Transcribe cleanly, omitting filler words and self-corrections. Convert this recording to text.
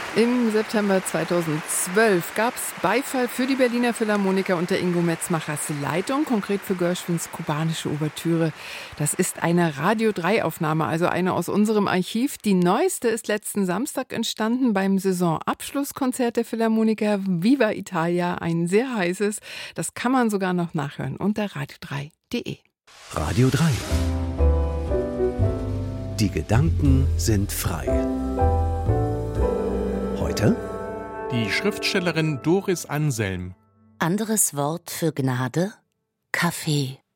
Im September 2012 gab es Beifall für die Berliner Philharmoniker unter Ingo Metzmachers Leitung, konkret für Gershwins kubanische Ouvertüre. Das ist eine Radio-3-Aufnahme, also eine aus unserem Archiv. Die neueste ist letzten Samstag entstanden beim Saisonabschlusskonzert der Philharmoniker Viva Italia, ein sehr heißes. Das kann man sogar noch nachhören unter radio3.de. Radio 3. Die Gedanken sind frei. Heute? Die Schriftstellerin Doris Anselm. Anderes Wort für Gnade? Kaffee.